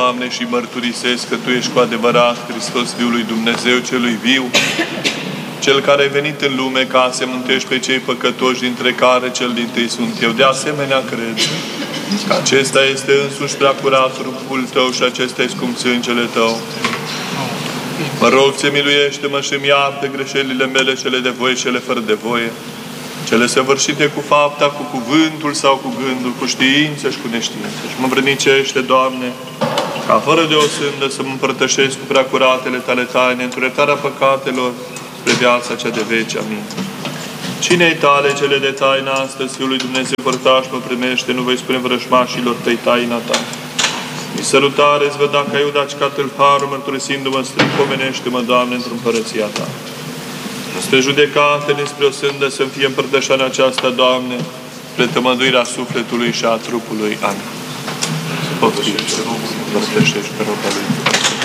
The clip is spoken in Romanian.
Doamne, și mărturisesc că Tu ești cu adevărat Hristos, Fiul lui Dumnezeu, Celui viu, Cel care ai venit în lume ca să mântuiești pe cei păcătoși, dintre care cel dintâi sunt eu. De asemenea, cred că acesta este însuși preacurat trupul Tău și acesta e scump sângele Tău. Mă rog, Ți miluiește-mă și-mi iartă greșelile mele, cele de voie și cele fără de voie, cele săvârșite cu fapta, cu cuvântul sau cu gândul, cu știință și cu neștiință. Și mă învrednicește, Doamne, ca fără de o sândă să mă împărtășesc cu preacuratele Tale taine, într-o iertarea păcatelor, spre viața cea de veci. Amin. Cine-i Tale cele de taină astăzi, Fiul lui Dumnezeu, părtaș mă primește, nu voi spune vrăjmașilor Tăi taina Ta. Mi salutare, îți văd dacă Iuda ca tâlharul, mărturisindu-mă strict, pomenește-mă, Doamne, într-o împărăția Ta. Spre judecate, spre o sândă, să-mi fie împărtășarea aceasta, Doamne, spre tămăduirea sufletului și a trupului. Amin. Poftim, împărtășești pe roba Lui.